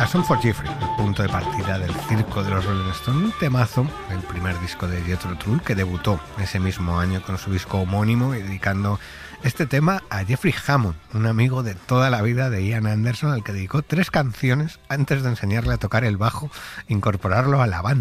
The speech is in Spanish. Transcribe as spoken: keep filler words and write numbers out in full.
A Song for Jeffrey, el punto de partida del circo de los Rolling Stones, un temazo del primer disco de Jethro Tull que debutó ese mismo año con su disco homónimo y dedicando este tema a Jeffrey Hammond, un amigo de toda la vida de Ian Anderson al que dedicó tres canciones antes de enseñarle a tocar el bajo e incorporarlo a la banda.